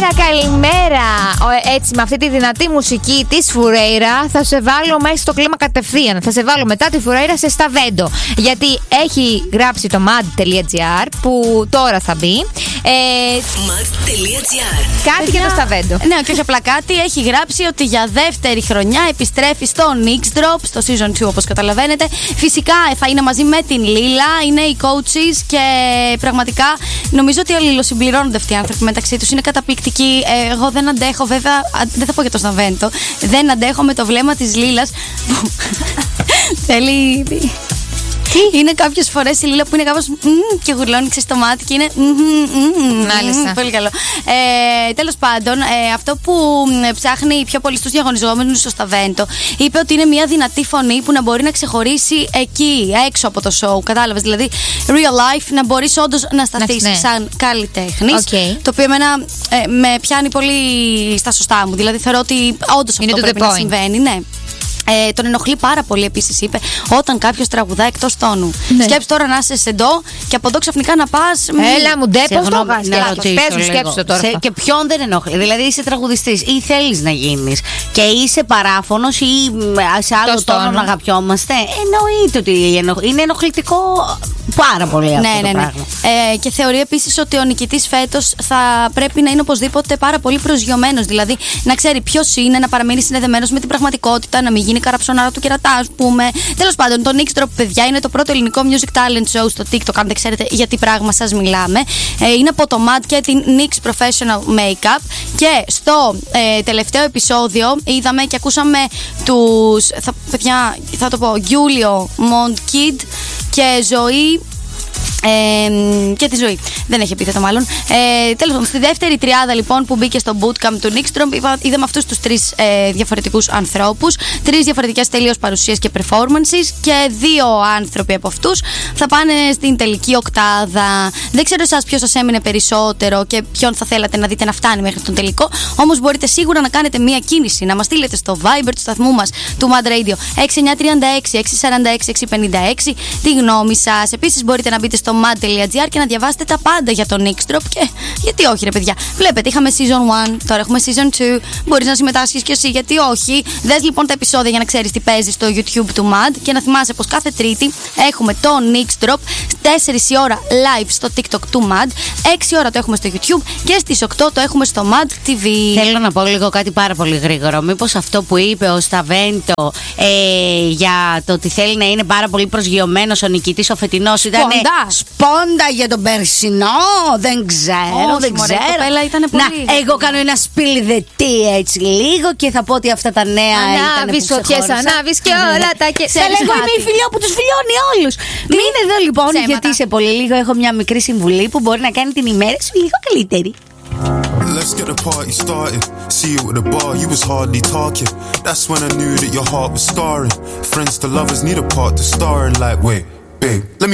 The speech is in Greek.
καλημέρα. Έτσι, με αυτή τη δυνατή μουσική της Φουρέιρα θα σε βάλω μέσα στο κλίμα κατευθείαν. Θα σε βάλω μετά τη Φουρέιρα σε Σταβέντο. Γιατί έχει γράψει το mad.gr που τώρα θα μπει. Mad.gr. Κάτι για το Σταβέντο. Ναι, και όχι απλά κάτι. Έχει γράψει ότι για δεύτερη χρονιά επιστρέφει στο Nix Drop, στο Season 2 όπως καταλαβαίνετε. Φυσικά θα είναι μαζί με την Λίλα. Είναι οι coaches και πραγματικά νομίζω ότι αλληλοσυμπληρώνονται αυτοί οι άνθρωποι μεταξύ τους. Είναι καταπληκτικοί. Εγώ δεν αντέχω, βέβαια, δεν θα πω για το Σταβέντο. Δεν αντέχω με το βλέμμα της Λίλας. Θέλει. Είναι κάποιες φορές η Λίλα που είναι κάπως και γουρλώνει στο μάτι και είναι μάλιστα. Πολύ καλό. Τέλος πάντων, αυτό που ψάχνει πιο πολύ στους διαγωνιζόμενους στο Σταβέντο, είπε ότι είναι μια δυνατή φωνή που να μπορεί να ξεχωρίσει εκεί, έξω από το show. Κατάλαβες, δηλαδή real life, να μπορείς όντως να σταθείς σαν καλλιτέχνης. Το οποίο εμένα με πιάνει πολύ στα σωστά μου. Δηλαδή θεωρώ ότι όντως αυτό πρέπει να συμβαίνει. Ναι. Τον ενοχλεί πάρα πολύ, επίσης είπε, όταν κάποιος τραγουδά εκτός τόνου. Ναι. Σκέψου τώρα να είσαι σεντό και από εδώ ξαφνικά να πας. Έλα μου ντε, πώς το πας. Σκέψου τώρα. Και ποιον δεν ενοχλεί. Δηλαδή είσαι τραγουδιστής ή θέλεις να γίνεις και είσαι παράφωνος ή σε άλλο τόνο να αγαπιόμαστε. Εννοείται ότι είναι ενοχλητικό πάρα πολύ αυτό το πράγμα. Και θεωρεί επίσης ότι ο νικητής φέτος θα πρέπει να είναι οπωσδήποτε πάρα πολύ προσγειωμένος. Δηλαδή να ξέρει ποιος είναι, να παραμείνει συνδεδεμένος με την πραγματικότητα, να μην γίνει καραψονάρα του κερατά, ας πούμε. Τέλος πάντων, το Nix Drop, παιδιά, είναι το πρώτο ελληνικό music talent show στο TikTok, αν δεν ξέρετε για τι πράγμα σας μιλάμε. Είναι από το MAD και την Nix Professional Makeup. Και στο τελευταίο επεισόδιο είδαμε και ακούσαμε τους. Παιδιά, θα το πω, Γιούλιο Μοντκιντ και Ζωή. Και τη Ζωή. Δεν έχει επίθετο μάλλον. Τέλος πάντων, στη δεύτερη τριάδα λοιπόν που μπήκε στο bootcamp του Nix Drop, είδαμε αυτούς τους τρεις διαφορετικούς ανθρώπους. Τρεις διαφορετικές τελείως παρουσίες και performances. Και δύο άνθρωποι από αυτούς θα πάνε στην τελική οκτάδα. Δεν ξέρω εσάς ποιος σας έμεινε περισσότερο και ποιον θα θέλατε να δείτε να φτάνει μέχρι τον τελικό. Όμως μπορείτε σίγουρα να κάνετε μία κίνηση, να μας στείλετε στο Viber του σταθμού μας του Mad Radio 6936 646 656 τη γνώμη σας. Επίσης μπορείτε να μπείτε στο mad.gr και να διαβάσετε τα πάντα για τον Nix Drop. Και γιατί όχι, ρε παιδιά. Βλέπετε, είχαμε season 1, τώρα έχουμε season 2. Μπορείς να συμμετάσχεις κι εσύ, γιατί όχι. Δες λοιπόν τα επεισόδια για να ξέρεις τι παίζει στο YouTube του Mad. Και να θυμάσαι πως κάθε Τρίτη έχουμε το Nix Drop 4 η ώρα live στο TikTok του Mad. 6 ώρα το έχουμε στο YouTube και στις 8 το έχουμε στο Mad TV. Θέλω να πω λίγο κάτι πάρα πολύ γρήγορο. Μήπως αυτό που είπε ο Σταβέντο για το ότι θέλει να είναι πάρα πολύ προσγειωμένος ο νικητής ο φετινός ήταν σπόντα για τον περσινό? Δεν ξέρω. Εγώ κάνω ένα spill the tea έτσι λίγο και θα πω ότι αυτά τα νέα ανάβεις φωτιές, ανάβεις και όλα τα και εγώ είμαι η φιλιό που τους φιλιώνει όλους. Μείνε εδώ λοιπόν, γιατί σε πολύ λίγο έχω μια μικρή συμβουλή που μπορεί να κάνει την ημέρα σου λίγο καλύτερη. Let's get the party started. See you at the bar, you was hardly talking. That's when I knew that your heart was scarring. Friends to lovers need a part to star in. Like, wait, babe, let me